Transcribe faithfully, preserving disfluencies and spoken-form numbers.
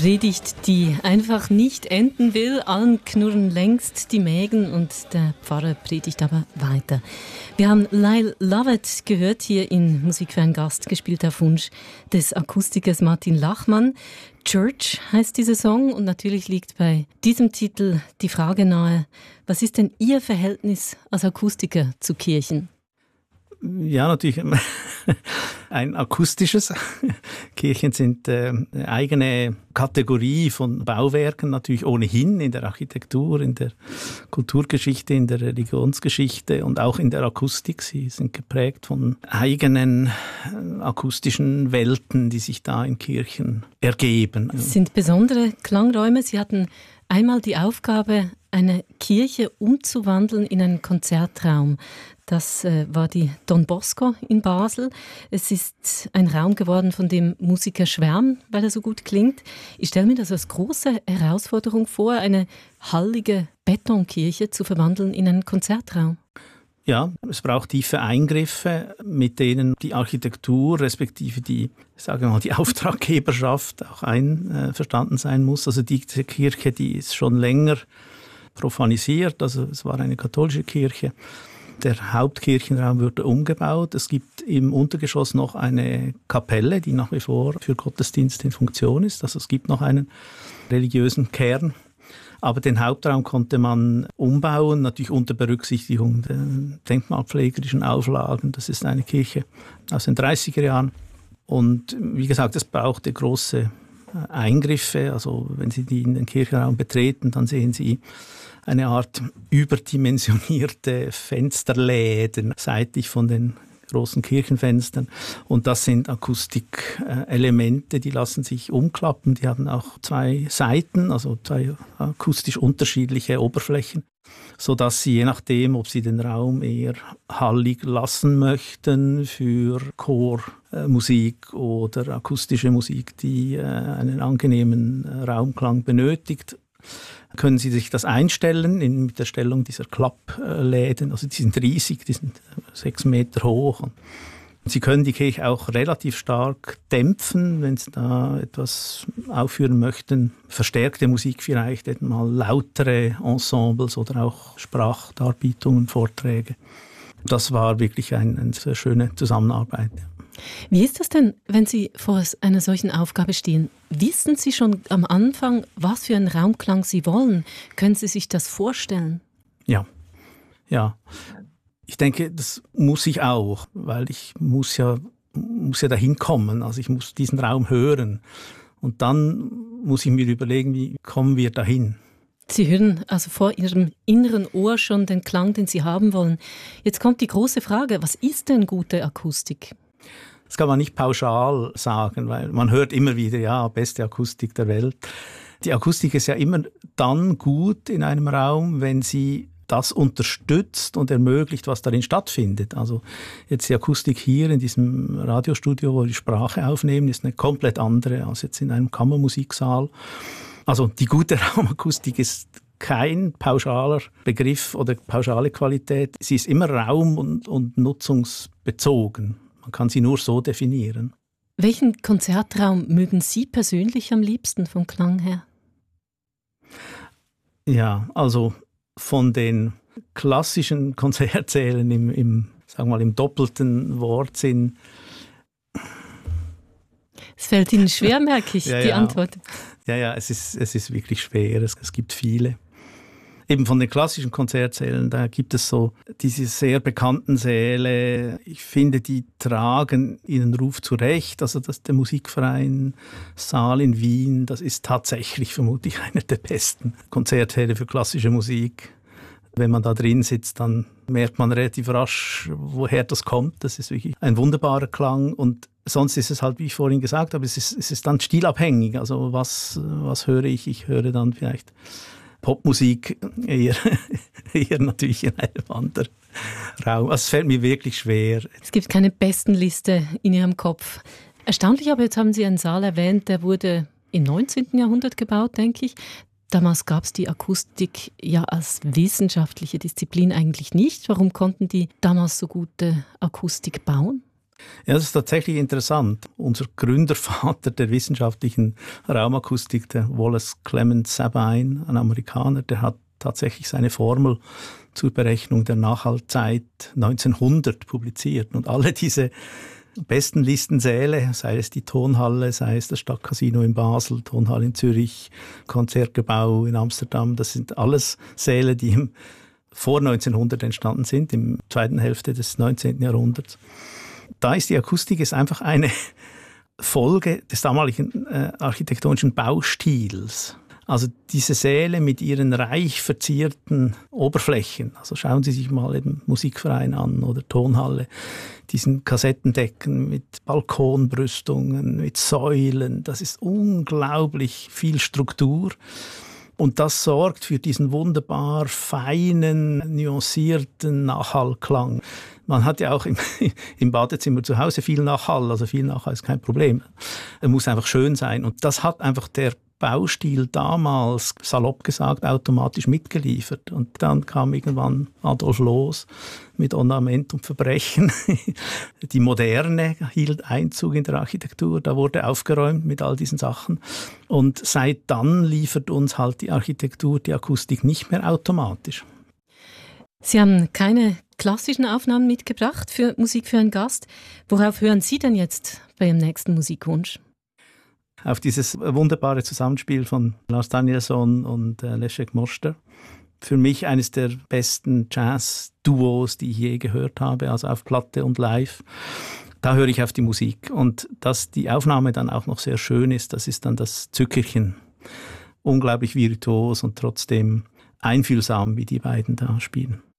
Predigt, die einfach nicht enden will. Allen knurren längst die Mägen und der Pfarrer predigt aber weiter. Wir haben Lyle Lovett gehört hier in Musik für einen Gast, gespielt auf Wunsch des Akustikers Martin Lachmann. Church heißt dieser Song und natürlich liegt bei diesem Titel die Frage nahe, was ist denn Ihr Verhältnis als Akustiker zu Kirchen? Ja, natürlich ein akustisches. Kirchen sind äh, eine eigene Kategorie von Bauwerken, natürlich ohnehin in der Architektur, in der Kulturgeschichte, in der Religionsgeschichte und auch in der Akustik. Sie sind geprägt von eigenen äh, akustischen Welten, die sich da in Kirchen ergeben. Es sind besondere Klangräume. Sie hatten einmal die Aufgabe, eine Kirche umzuwandeln in einen Konzertraum. Das äh, war die Don Bosco in Basel. Es ist ein Raum geworden, von dem Musiker schwärmen, weil er so gut klingt. Ich stelle mir das als große Herausforderung vor, eine hallige Betonkirche zu verwandeln in einen Konzertraum. Ja, es braucht tiefe Eingriffe, mit denen die Architektur respektive die, sagen wir mal, die Auftraggeberschaft auch einverstanden sein muss. Also die Kirche, die ist schon länger profanisiert, also es war eine katholische Kirche. Der Hauptkirchenraum wurde umgebaut. Es gibt im Untergeschoss noch eine Kapelle, die nach wie vor für Gottesdienst in Funktion ist. Also es gibt noch einen religiösen Kern. Aber den Hauptraum konnte man umbauen, natürlich unter Berücksichtigung der denkmalpflegerischen Auflagen. Das ist eine Kirche aus den dreißiger Jahren. Und wie gesagt, es brauchte große Eingriffe. Also wenn Sie die in den Kirchenraum betreten, dann sehen Sie eine Art überdimensionierte Fensterläden seitlich von den großen Kirchenfenstern. Und das sind Akustikelemente, die lassen sich umklappen. Die haben auch zwei Seiten, also zwei akustisch unterschiedliche Oberflächen, sodass Sie je nachdem, ob Sie den Raum eher hallig lassen möchten für Chormusik oder akustische Musik, die einen angenehmen Raumklang benötigt, können Sie sich das einstellen in, mit der Stellung dieser Klappläden. Also die sind riesig, die sind sechs Meter hoch. Und Sie können die Kirche auch relativ stark dämpfen, wenn Sie da etwas aufführen möchten. Verstärkte Musik vielleicht, mal lautere Ensembles oder auch Sprachdarbietungen, Vorträge. Das war wirklich ein, eine sehr schöne Zusammenarbeit. Wie ist das denn, wenn Sie vor einer solchen Aufgabe stehen? Wissen Sie schon am Anfang, was für einen Raumklang Sie wollen? Können Sie sich das vorstellen? Ja, ja. Ich denke, das muss ich auch, weil ich muss ja, muss ja dahin kommen. Also ich muss diesen Raum hören. Und dann muss ich mir überlegen, wie kommen wir dahin? Sie hören also vor Ihrem inneren Ohr schon den Klang, den Sie haben wollen. Jetzt kommt die große Frage, was ist denn gute Akustik? Das kann man nicht pauschal sagen, weil man hört immer wieder, ja, beste Akustik der Welt. Die Akustik ist ja immer dann gut in einem Raum, wenn sie das unterstützt und ermöglicht, was darin stattfindet. Also jetzt die Akustik hier in diesem Radiostudio, wo wir die Sprache aufnehmen, ist eine komplett andere als jetzt in einem Kammermusiksaal. Also die gute Raumakustik ist kein pauschaler Begriff oder pauschale Qualität. Sie ist immer raum- und, und nutzungsbezogen. Man kann sie nur so definieren. Welchen Konzertraum mögen Sie persönlich am liebsten vom Klang her? Ja, also von den klassischen Konzertsälen im, im, sagen wir mal, im doppelten Wortsinn. Es fällt Ihnen schwer, merke ich, ja, die ja. Antwort. Ja, ja, es ist, es ist wirklich schwer. Es, es gibt viele. Eben von den klassischen Konzertsälen, da gibt es so diese sehr bekannten Säle. Ich finde, die tragen ihren Ruf zurecht. Also das, der Musikverein Saal in Wien, das ist tatsächlich vermutlich einer der besten Konzertsäle für klassische Musik. Wenn man da drin sitzt, dann merkt man relativ rasch, woher das kommt. Das ist wirklich ein wunderbarer Klang. Und sonst ist es halt, wie ich vorhin gesagt habe, es ist, es ist dann stilabhängig. Also was, was höre ich? Ich höre dann vielleicht Popmusik eher, eher natürlich in einem anderen Raum. Also es fällt mir wirklich schwer. Es gibt keine Bestenliste in Ihrem Kopf. Erstaunlich, aber jetzt haben Sie einen Saal erwähnt, der wurde im neunzehnten Jahrhundert gebaut, denke ich. Damals gab es die Akustik ja als wissenschaftliche Disziplin eigentlich nicht. Warum konnten die damals so gute Akustik bauen? Ja, das ist tatsächlich interessant. Unser Gründervater der wissenschaftlichen Raumakustik, der Wallace Clement Sabine, ein Amerikaner, der hat tatsächlich seine Formel zur Berechnung der Nachhaltzeit neunzehnhundert publiziert. Und alle diese besten Listensäle, sei es die Tonhalle, sei es das Stadtcasino in Basel, Tonhalle in Zürich, Konzertgebau in Amsterdam, das sind alles Säle, die im, vor neunzehnhundert entstanden sind, im zweiten Hälfte des neunzehnten Jahrhunderts. Da ist die Akustik ist einfach eine Folge des damaligen äh, architektonischen Baustils. Also diese Säle mit ihren reich verzierten Oberflächen, also schauen Sie sich mal eben Musikverein an oder Tonhalle, diesen Kassettendecken mit Balkonbrüstungen, mit Säulen, das ist unglaublich viel Struktur. Und das sorgt für diesen wunderbar feinen, nuancierten Nachhallklang. Man hat ja auch im, im Badezimmer zu Hause viel Nachhall, also viel Nachhall ist kein Problem. Er muss einfach schön sein. Und das hat einfach der Baustil damals, salopp gesagt, automatisch mitgeliefert. Und dann kam irgendwann Adolf Loos mit Ornament und Verbrechen. Die Moderne hielt Einzug in der Architektur, da wurde aufgeräumt mit all diesen Sachen. Und seit dann liefert uns halt die Architektur, die Akustik nicht mehr automatisch. Sie haben keine klassischen Aufnahmen mitgebracht für Musik für einen Gast. Worauf hören Sie denn jetzt bei Ihrem nächsten Musikwunsch? Auf dieses wunderbare Zusammenspiel von Lars Danielsson und äh, Leszek Moster. Für mich eines der besten Jazz-Duos, die ich je gehört habe, also auf Platte und live. Da höre ich auf die Musik. Und dass die Aufnahme dann auch noch sehr schön ist, das ist dann das Zückerchen. Unglaublich virtuos und trotzdem einfühlsam, wie die beiden da spielen.